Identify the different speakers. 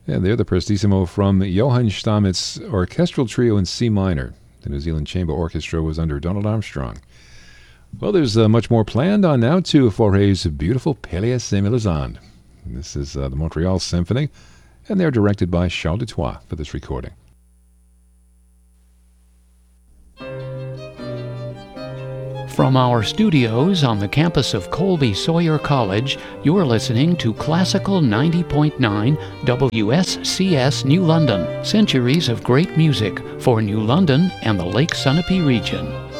Speaker 1: And they're the Prestissimo from Johann Stamets Orchestral Trio in C minor. The New Zealand Chamber Orchestra was under Donald Armstrong. Well, there's much more planned on now to Forêt's beautiful Pelléas et Mélisande. This is the Montreal Symphony, and they're directed by Charles Dutoit for this recording.
Speaker 2: From our studios on the campus of Colby Sawyer College, you're listening to Classical 90.9 WSCS New London, centuries of great music for New London and the Lake Sunapee region.